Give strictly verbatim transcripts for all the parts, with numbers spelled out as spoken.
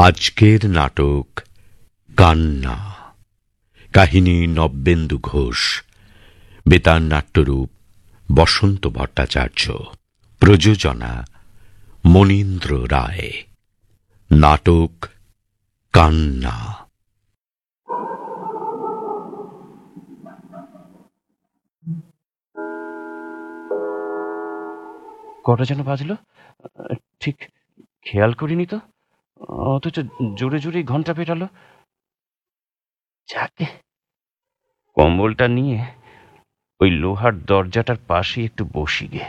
আজকের নাটক কান্না, কাহিনী নব্যেন্দু ঘোষ, বেতার নাট্যরূপ বসন্ত ভট্টাচার্য, প্রযোজনা মনীন্দ্র রায়। নাটক কান্না। কটা যেন বাজলো ঠিক খেয়াল করিনি তো, অথচ জোরে জোরে ঘন্টা পেটালো। যাকে কম্বলটা নিয়ে ওই লোহার দরজাটার পাশে একটু বসি গে।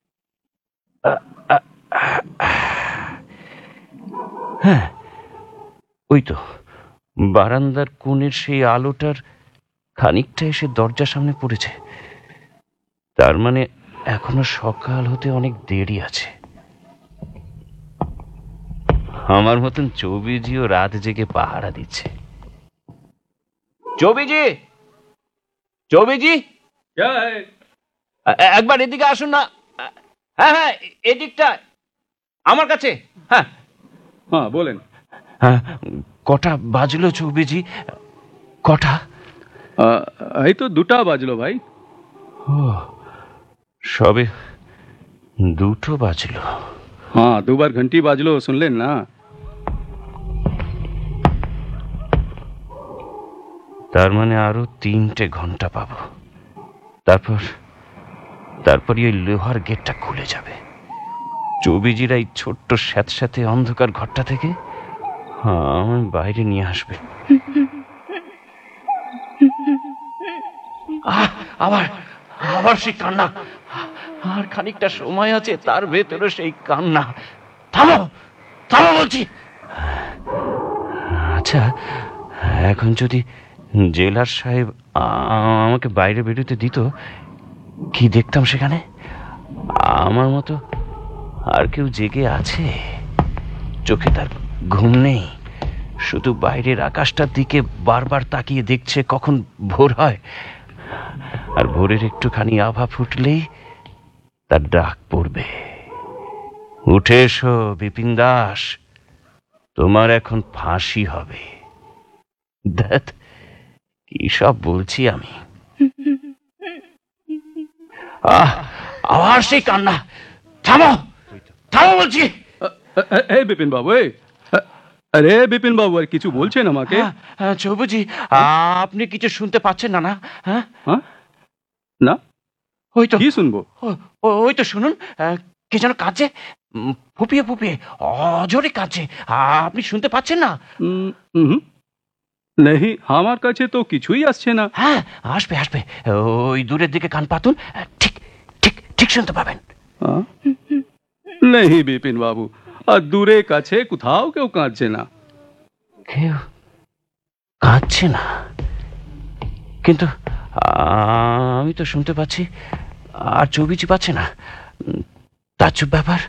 হ্যাঁ, ওই তো বারান্দার কোণের সেই আলোটার খানিকটা এসে দরজার সামনে পড়েছে। তার মানে এখনো সকাল হতে অনেক দেরি আছে। আমার মতন চৌবিজিও রাত জেগে পাহারা দিচ্ছে। চৌবিজি, চৌবিজি, একবার এদিকে আসুন না। হ্যাঁ হ্যাঁ, এদিকটা আমার কাছে। হ্যাঁ হ্যাঁ বলেন। হ্যাঁ, কটা বাজলো চৌবিজি? কটা? এই তো দুটা বাজলো ভাই। ও, সবে দুটো বাজলো। हाँ দুবার ঘন্টি বাজলো, শুনলেন না? তার মানে আরো তিনটে ঘন্টা পাবো, তারপর তারপরই ওই লোহার গেটটা খুলে যাবে। চৌবিজিরা এই ছোট্ট স্যাঁতস্যাঁতে অন্ধকার ঘরটা থেকে আমার বাইরে নিয়ে আসবে। আবার আবার সেই কান্না। আর খানিকটা সময় আছে, তার ভেতরে সেই কান্না। থামো থামো বলছি। আচ্ছা, এখন যদি জেলার সাহেব আমাকে বাইরে বেরোতে দিত, কি দেখতাম সেখানে? আমার মতো আর কেউ জেগে আছে? চোখে তার ঘুম নেই, শুধু বাইরের আকাশটার দিকে বারবার তাকিয়ে দেখছে কখন ভোর হয়। আর ভোরের একটুখানি আভা ফুটলেই তার ডাক পড়বে, উঠে এসো বিপিন দাস, তোমার এখন ফাঁসি হবে। দেখ কি সব বলছি আমি। আহ, আবার সেই কান্না। থামো থামো বলছি। এই বিপিন বাবু, এই আরে বিপিন বাবু, আর কিছু বলছেন আমাকে? চৌবুজি, আপনি কিছু শুনতে পাচ্ছেন না? না হ্যাঁ না, ওই তো। কি শুনবো? ওই তো শুনুন, কে যেন কাঁদছে, ফুপিয়ে ফুপিয়ে অজরে কাঁদছে। আপনি শুনতে পাচ্ছেন না? নেই, আমার কাছে তো কিছুই আসছে না। হ্যাঁ, আসবে আসবে, ওই দূরের দিকে কান পাতুন, ঠিক ঠিক ঠিক শুনতে পাবেন। নেই বিপিন বাবু, আর দূরে কাছে কোথাও কেউ কাঁদছে না। কেউ কাঁদছে না, কিন্তু আমি তো শুনতে পাচ্ছি, আর চৌবিজি পাচ্ছে না। তাজ্জব ব্যাপার।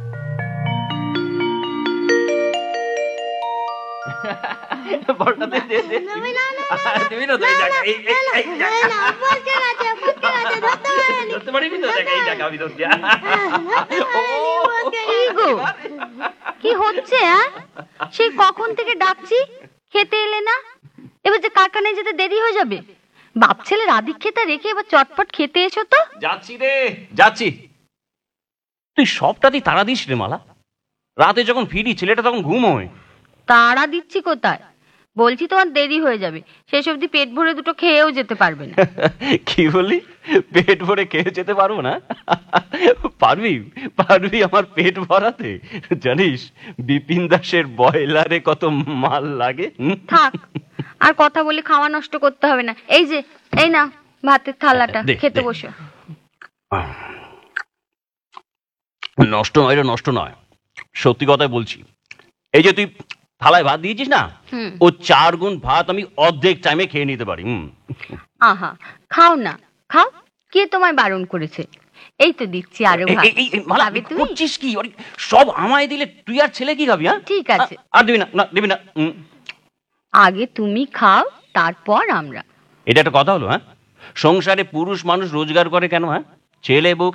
কি হচ্ছে? সেই কখন থেকে ডাকছি, খেতে এলে না। এবার যে কারখানায় যেতে দেরি হয়ে যাবে। বাপ ছেলের আদিক খেতে রেখে এবার চটপট খেতে এসো তো। যাচ্ছি রে, যাচ্ছি। তুই সবটাতেই তাড়া দিস রে মালা। রাতে যখন ফিরি ছেলেটা তখন ঘুমোয়। তাড়া দিচ্ছি কোথায়? বলছি তোমার দেরি হয়ে যাবে, শেষ অবধি পেট ভরে দুটো খেয়েও যেতে পারবে না। কি বলি? পেট ভরে খেয়ে যেতে পারবো না? পারবি পারবি আমার পেট ভরাতে? জানিস বিপিন দাসের বয়লারে কত মাল লাগে। থাক, আর কথা বলে খাওয়া নষ্ট করতে হবে না। এই যে, এই না ভাতের থালাটা, খেতে বসো। নষ্ট নয় রে, নষ্ট নয়, সত্যি কথাই বলছি। এই যে তুই থালায় ভাত দিয়েছিস না, ও চার গুণ ভাত আমি অর্ধেক টাইমে খেয়ে নিতে পারি। আহা, খাও না, খাও। কে তোমায় বারণ করেছে? এই তো দিচ্ছি আরো ভাত। করছিস কি? সব আমায় দিলে তুই আর ছেলে কি খাবি? হ্যাঁ ঠিক আছে, আর দিবি না, দিবি না। আগে তুমি খাও, তারপর আমরা। এটা একটা কথা হলো? হ্যাঁ, সংসারে পুরুষ মানুষ রোজগার করে কেন? হ্যাঁ, ছেলে বউ